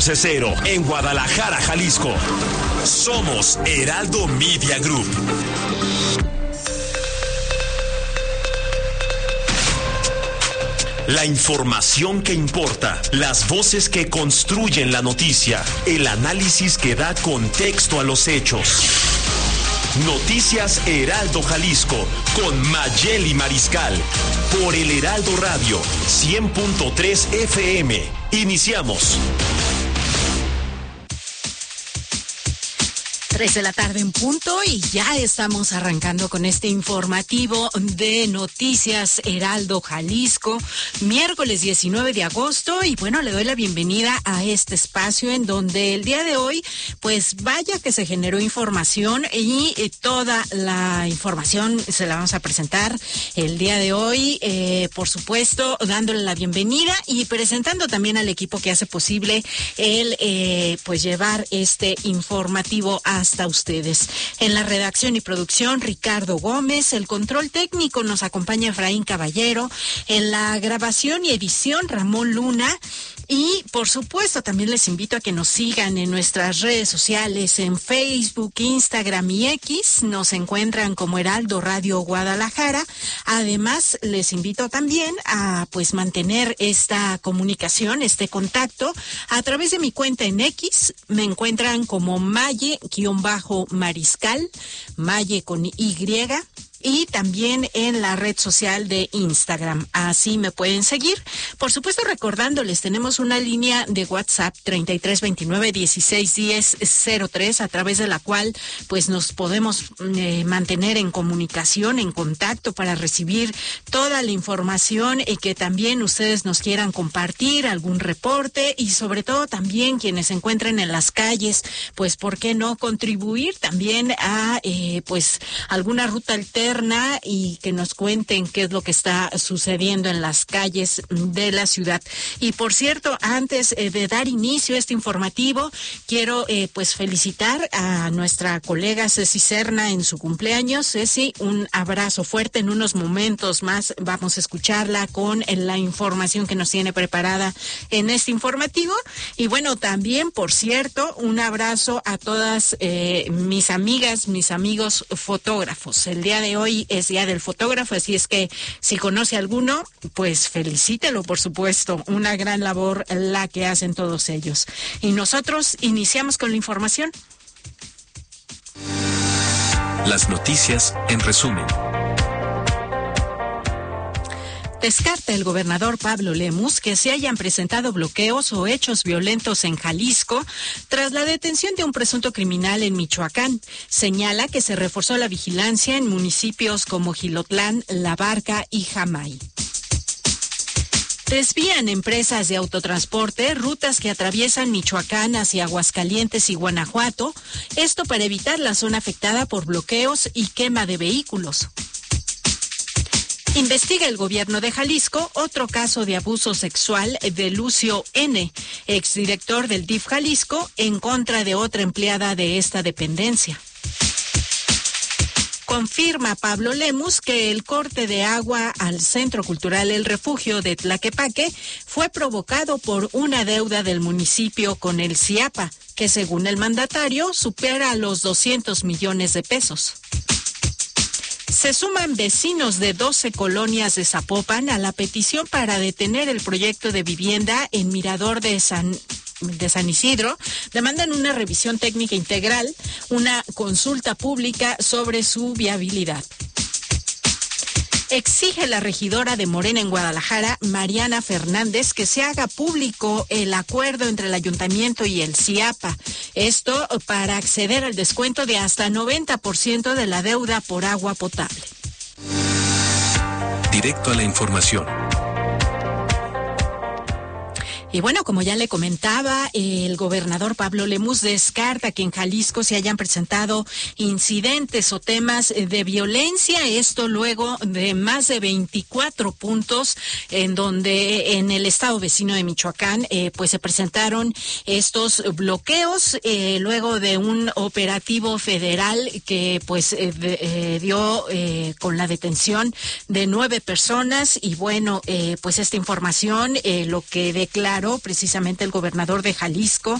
Cero en Guadalajara, Jalisco. Somos Heraldo Media Group. La información que importa, las voces que construyen la noticia, el análisis que da contexto a los hechos. Noticias Heraldo Jalisco con Mayeli Mariscal por el Heraldo Radio 100.3 FM. Iniciamos. 3 de la tarde en punto y ya estamos arrancando con este informativo de Noticias Heraldo Jalisco, miércoles 19 de agosto, y bueno, le doy la bienvenida a este espacio en donde el día de hoy, pues vaya que se generó información y toda la información se la vamos a presentar el día de hoy, por supuesto, dándole la bienvenida y presentando también al equipo que hace posible el pues llevar este informativo hasta ustedes. En la redacción y producción, Ricardo Gómez. El control técnico nos acompaña Efraín Caballero. En la grabación y edición, Ramón Luna. Y, por supuesto, también les invito a que nos sigan en nuestras redes sociales, en Facebook, Instagram y X. Nos encuentran como Heraldo Radio Guadalajara. Además, les invito también a, pues, mantener esta comunicación, este contacto, a través de mi cuenta en X. Me encuentran como Maye-Mariscal, Maye con Y. Y también en la red social de Instagram. Así me pueden seguir. Por supuesto, recordándoles, tenemos una línea de WhatsApp 3329-1610-03, a través de la cual pues nos podemos mantener en comunicación, en contacto, para recibir toda la información y que también ustedes nos quieran compartir algún reporte, y sobre todo también quienes se encuentren en las calles, pues por qué no contribuir también a pues alguna ruta alterna, y que nos cuenten qué es lo que está sucediendo en las calles de la ciudad. Y por cierto, antes de dar inicio a este informativo, quiero pues felicitar a nuestra colega Ceci Serna en su cumpleaños. Ceci, un abrazo fuerte. En unos momentos más vamos a escucharla con la información que nos tiene preparada en este informativo. Y bueno, también, por cierto, un abrazo a todas mis amigas, mis amigos fotógrafos. El día de hoy es Día del Fotógrafo, así es que si conoce a alguno, pues felicítelo, por supuesto. Una gran labor la que hacen todos ellos. Y nosotros iniciamos con la información. Las noticias en resumen. Descarta el gobernador Pablo Lemus que se hayan presentado bloqueos o hechos violentos en Jalisco tras la detención de un presunto criminal en Michoacán. Señala que se reforzó la vigilancia en municipios como Jilotlán, La Barca y Jamay. Desvían empresas de autotransporte rutas que atraviesan Michoacán hacia Aguascalientes y Guanajuato, esto para evitar la zona afectada por bloqueos y quema de vehículos. Investiga el gobierno de Jalisco otro caso de abuso sexual de Lucio N., exdirector del DIF Jalisco, en contra de otra empleada de esta dependencia. Confirma Pablo Lemus que el corte de agua al Centro Cultural El Refugio de Tlaquepaque fue provocado por una deuda del municipio con el CIAPA, que según el mandatario supera los 200 millones de pesos. Se suman vecinos de 12 colonias de Zapopan a la petición para detener el proyecto de vivienda en Mirador de San Isidro. Demandan una revisión técnica integral, una consulta pública sobre su viabilidad. Exige la regidora de Morena en Guadalajara, Mariana Fernández, que se haga público el acuerdo entre el ayuntamiento y el CIAPA. Esto para acceder al descuento de hasta 90% de la deuda por agua potable. Directo a la información. Y bueno, como ya le comentaba, el gobernador Pablo Lemus descarta que en Jalisco se hayan presentado incidentes o temas de violencia. Esto luego de más de 24 puntos en donde en el estado vecino de Michoacán pues se presentaron estos bloqueos luego de un operativo federal que pues dio con la detención de 9 personas. Y bueno, pues esta información lo que declara Alfaro, precisamente el gobernador de Jalisco,